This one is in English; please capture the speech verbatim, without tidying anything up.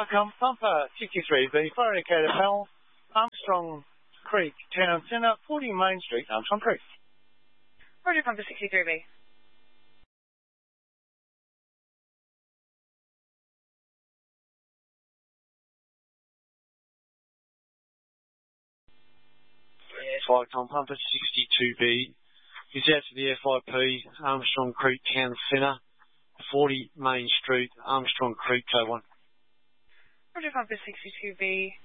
Welcome, Pumper sixty-three B, fire indicator panel, Armstrong Creek, Town Centre, forty Main Street, Armstrong Creek. Roger, Pumper sixty-three B. Flycom Pumper sixty-two B is out to the F I P, Armstrong Creek Town Centre, forty Main Street, Armstrong Creek, K one. Roger, Pumper sixty-two B.